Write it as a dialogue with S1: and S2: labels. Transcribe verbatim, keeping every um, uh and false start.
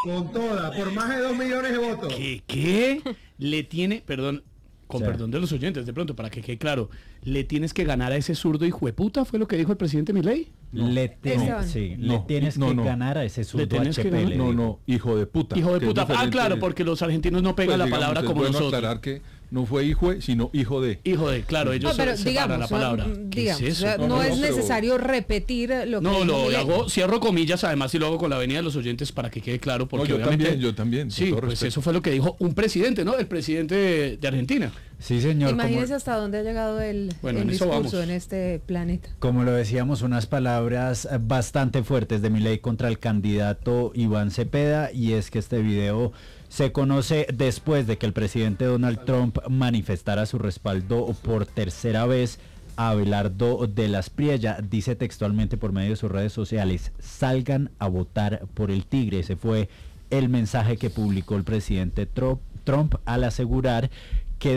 S1: Con toda, por más de dos millones de votos.
S2: ¿Qué? ¿Qué? Le tiene, perdón, con
S3: Sí.
S2: perdón de los oyentes, de pronto, para que quede claro, le tienes que ganar a ese zurdo hijueputa, ¿fue lo que dijo el presidente Milei?
S3: No, le, tiene-
S4: Esteban.
S3: sí,
S5: No,
S3: le tienes
S5: no,
S3: que
S5: no.
S3: ganar a ese zurdo
S2: tienes que
S3: H P.
S2: ganar.
S3: le
S5: No,
S3: digo.
S5: no, hijo de puta.
S2: Hijo de
S5: que es
S2: puta. Ah,
S5: diferente.
S2: claro, porque los argentinos no pegan
S5: Pues,
S2: la
S5: digamos,
S2: palabra
S5: es
S2: como
S5: bueno
S2: nosotros.
S5: aclarar que no fue hijo de, sino hijo de.
S2: Hijo de, claro, ellos
S4: No, pero
S2: se separan
S4: digamos,
S2: la palabra.
S4: no,
S2: ¿Qué
S4: digamos,
S2: es
S4: o
S2: eso?
S4: sea,
S5: No,
S4: no,
S5: no,
S4: es
S5: no, pero-
S4: necesario repetir lo que
S2: No,
S4: dijo
S2: lo
S4: Milei.
S2: hago, cierro comillas, además si lo hago con la avenida de los oyentes para que quede claro, porque
S5: yo
S2: obviamente...
S5: también, yo también, con
S2: Sí,
S5: todo
S2: pues
S5: respeto.
S2: eso fue lo que dijo un presidente, ¿no? El presidente de, de Argentina.
S3: Sí, señor. como-
S4: Imagínese hasta dónde ha llegado el,
S2: Bueno,
S4: el
S2: en eso
S4: discurso
S2: vamos.
S4: en este planeta.
S3: Como lo decíamos, unas palabras eh, bastante fuertes de Milei contra el candidato Iván Cepeda, y es que este video se conoce después de que el presidente Donald Trump manifestara su respaldo por tercera vez a Abelardo de las Priella. Dice textualmente por medio de sus redes sociales: salgan a votar por el tigre. Ese fue el mensaje que publicó el presidente Trump, Trump al asegurar